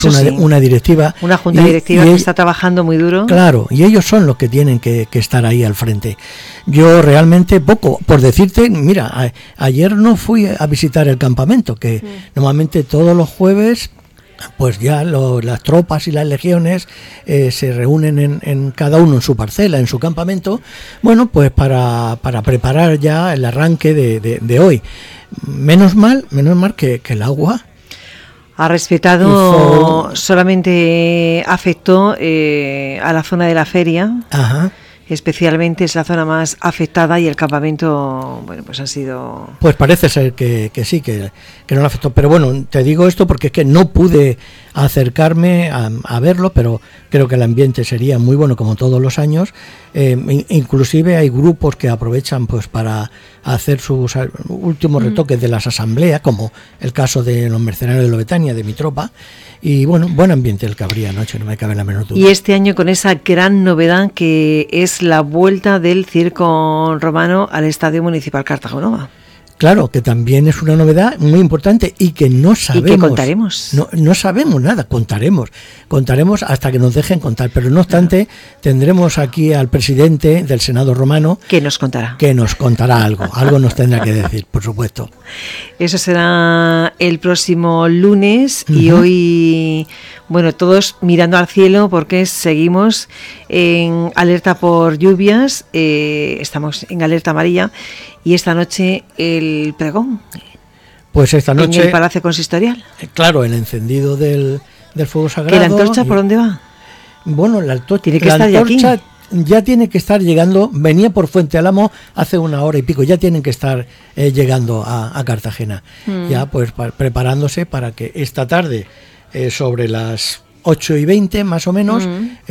una directiva. Una junta directiva que está trabajando muy duro. Claro, y ellos son los que tienen que estar ahí al frente. Yo realmente poco, por decirte, mira, ayer no fui a visitar el campamento, que normalmente todos los jueves pues ya las tropas y las legiones se reúnen en cada uno en su parcela, en su campamento, bueno, pues para preparar ya el arranque de hoy. Menos mal que el agua ha respetado, solamente afectó a la zona de la feria. Ajá. Especialmente es la zona más afectada y el campamento, bueno, pues ha sido... Pues parece ser que sí, que no lo afectó. Pero bueno, te digo esto porque es que no pude acercarme a verlo, pero creo que el ambiente sería muy bueno como todos los años. Inclusive hay grupos que aprovechan pues para hacer sus últimos retoques de las asambleas, como el caso de los mercenarios de Lobetania, de mi tropa. Y bueno, buen ambiente el que habría anoche, no me cabe la menor duda. Y este año con esa gran novedad que es la vuelta del circo romano al Estadio Municipal Cartagonova. Claro, que también es una novedad muy importante y que no sabemos. ¿Y qué contaremos? No sabemos nada, contaremos hasta que nos dejen contar. Pero no obstante, tendremos aquí al presidente del Senado romano. ¿Qué nos contará? Que nos contará algo nos tendrá que decir, por supuesto. Eso será el próximo lunes y hoy, bueno, todos mirando al cielo porque seguimos en alerta por lluvias, estamos en alerta amarilla. Y esta noche el pregón. Pues esta noche. En el Palacio Consistorial. Claro, el encendido del fuego sagrado. ¿Que la antorcha por dónde va? Bueno, la antorcha. Tiene que estar ya aquí. Ya tiene que estar llegando. Venía por Fuente Álamo hace una hora y pico. Ya tienen que estar llegando a Cartagena. Ya pues preparándose para que esta tarde, sobre las 8:20 más o menos,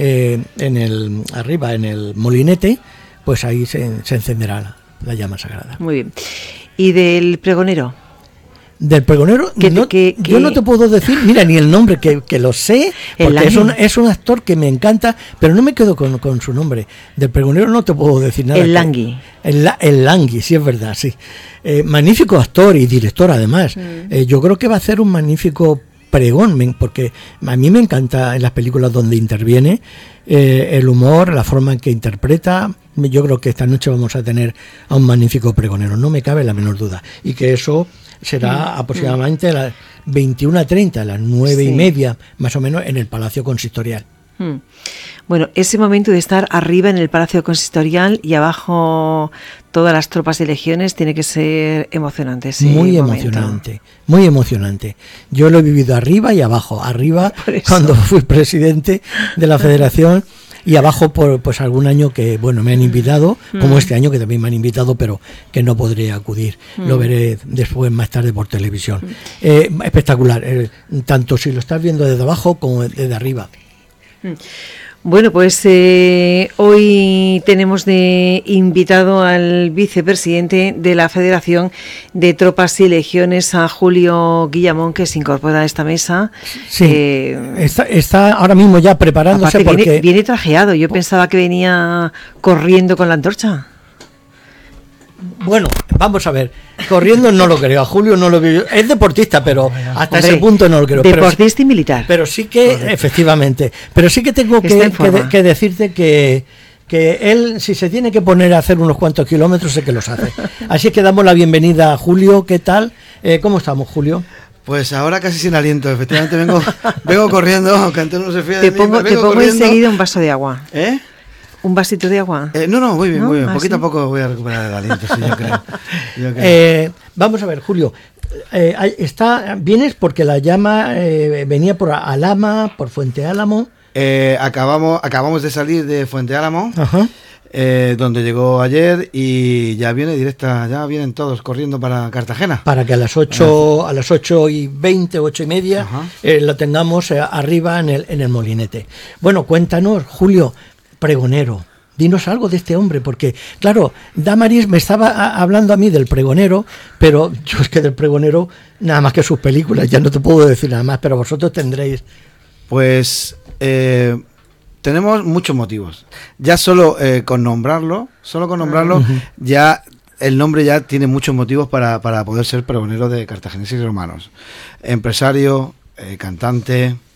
arriba en el molinete, pues ahí se encenderá la llama sagrada. Muy bien. ¿Y del pregonero? Del pregonero, yo no te puedo decir, mira, ni el nombre, que lo sé, porque es un actor que me encanta, pero no me quedo con su nombre. Del pregonero no te puedo decir nada. El Langui. El Langui, sí, es verdad, sí. Magnífico actor y director, además. Yo creo que va a hacer un magnífico pregón, porque a mí me encanta en las películas donde interviene el humor, la forma en que interpreta. Yo creo que esta noche vamos a tener a un magnífico pregonero, no me cabe la menor duda, y que eso será aproximadamente a las 21:30, a las 9:30 más o menos, en el Palacio Consistorial. Bueno, ese momento de estar arriba en el Palacio Consistorial y abajo todas las tropas y legiones tiene que ser emocionante. Muy emocionante, muy emocionante. Yo lo he vivido arriba y abajo. Arriba cuando fui presidente de la Federación y abajo por pues algún año que bueno me han invitado, como este año que también me han invitado, pero que no podré acudir. Lo veré después más tarde por televisión. Espectacular, tanto si lo estás viendo desde abajo como desde arriba. Bueno, pues hoy tenemos de invitado al vicepresidente de la Federación de Tropas y Legiones, a Julio Guillamón, que se incorpora a esta mesa. Sí, está ahora mismo ya preparándose. Aparte porque viene trajeado. Yo pensaba que venía corriendo con la antorcha. Bueno, vamos a ver, corriendo no lo creo, a Julio no lo veo, es deportista, pero hasta ese punto no lo creo. Deportista y militar. Pero sí que, efectivamente, pero sí que tengo que decirte que él, si se tiene que poner a hacer unos cuantos kilómetros, sé que los hace. Así que damos la bienvenida a Julio. ¿Qué tal? ¿Cómo estamos, Julio? Pues ahora casi sin aliento, efectivamente vengo corriendo, aunque antes no se fía de mí. Te pongo enseguida un vaso de agua. ¿Un vasito de agua? No, muy bien, muy bien. Poquito a poco voy a recuperar el aliento, sí, yo creo. Vamos a ver, Julio. Vienes porque la llama venía por Alhama, por Fuente Álamo. Acabamos de salir de Fuente Álamo, donde llegó ayer, y ya vienen todos corriendo para Cartagena. Para que a las 8:20, 8:30, lo tengamos arriba en el molinete. Bueno, cuéntanos, Julio, pregonero. Dinos algo de este hombre, porque, claro, Damaris me estaba hablando a mí del pregonero, pero yo es que del pregonero, nada más que sus películas, ya no te puedo decir nada más, pero vosotros tendréis. Pues tenemos muchos motivos. Ya solo con nombrarlo, ya el nombre ya tiene muchos motivos para poder ser pregonero de cartagineses y romanos. Empresario, cantante,